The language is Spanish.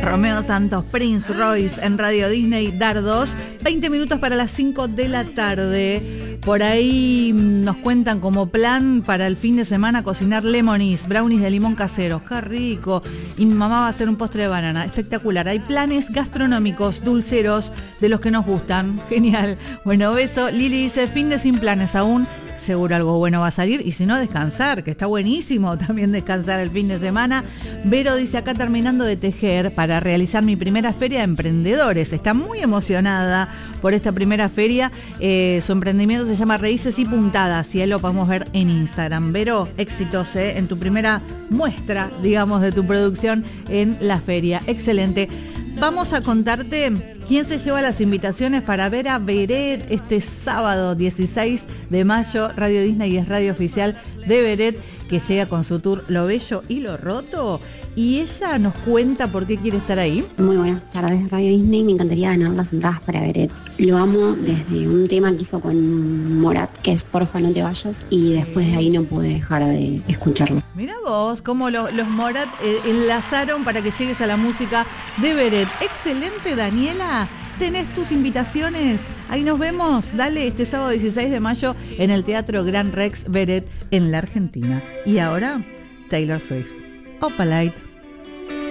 Romeo Santos, Prince Royce en Radio Disney, Dardos, 20 minutos para las 5 de la tarde. Por ahí nos cuentan como plan para el fin de semana cocinar lemonies, brownies de limón caseros, qué rico. Y mi mamá va a hacer un postre de banana, espectacular. Hay planes gastronómicos, dulceros, de los que nos gustan, genial. Bueno, beso. Lili dice, fin de sin planes aún. Seguro algo bueno va a salir, y si no, descansar, que está buenísimo también descansar el fin de semana. Vero dice, acá terminando de tejer para realizar mi primera feria de emprendedores. Está muy emocionada por esta primera feria. Su emprendimiento se llama Raíces y Puntadas, y ahí lo podemos ver en Instagram. Vero, éxitos en tu primera muestra, digamos, de tu producción en la feria. Excelente. Vamos a contarte quién se lleva las invitaciones para ver a Beret este sábado 16 de mayo. Radio Disney es radio oficial de Beret, que llega con su tour Lo Bello y Lo Roto. Y ella nos cuenta por qué quiere estar ahí. Muy buenas tardes, Radio Disney. Me encantaría ganar las entradas para Beret. Lo amo desde un tema que hizo con Morat, que es Porfa no te vayas, y después de ahí no pude dejar de escucharlo. Mira vos, cómo los Morat enlazaron para que llegues a la música de Beret. Excelente, Daniela. Tenés tus invitaciones. Ahí nos vemos. Dale, este sábado 16 de mayo en el Teatro Gran Rex Beret en la Argentina. Y ahora, Taylor Swift. Opalite.